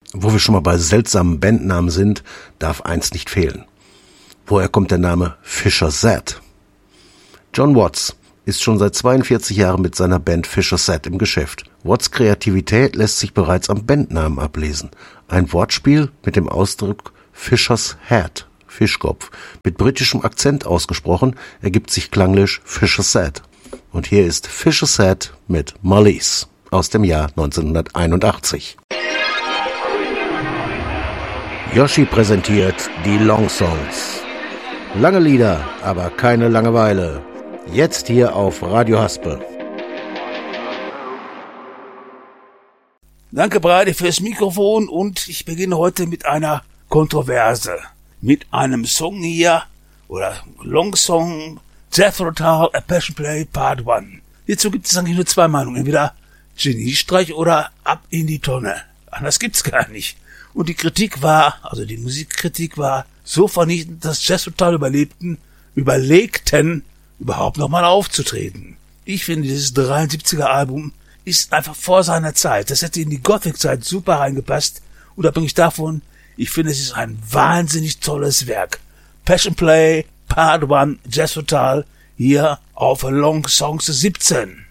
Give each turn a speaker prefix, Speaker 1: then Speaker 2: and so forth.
Speaker 1: Wo wir schon mal bei seltsamen Bandnamen sind, darf eins nicht fehlen. Woher kommt der Name Fisher Z? John Watts ist schon seit 42 Jahren mit seiner Band Fisher Z im Geschäft. Watts' Kreativität lässt sich bereits am Bandnamen ablesen. Ein Wortspiel mit dem Ausdruck Fisher's Head, Fischkopf, mit britischem Akzent ausgesprochen, ergibt sich klanglich Fisher's Head. Und hier ist Fisher's Head mit Mollies aus dem Jahr 1981. Yoshi präsentiert die Long Songs. Lange Lieder, aber keine Langeweile. Jetzt hier auf Radio Haspe.
Speaker 2: Danke, Breide, fürs Mikrofon und ich beginne heute mit einer Kontroverse. Mit einem Song hier, oder Long Song, Jethro Tull, A Passion Play, Part 1. Hierzu gibt es eigentlich nur zwei Meinungen. Entweder Geniestreich oder ab in die Tonne. Anders gibt's gar nicht. Und die Kritik war, also die Musikkritik war so vernichtend, dass Jethro Tull überlegten, überhaupt nochmal aufzutreten. Ich finde, dieses 73er Album ist einfach vor seiner Zeit. Das hätte in die Gothic-Zeit super reingepasst. Unabhängig davon, ich finde, es ist ein wahnsinnig tolles Werk. Passion Play, Part 1, Jethro Tull, hier auf Long Songs 17.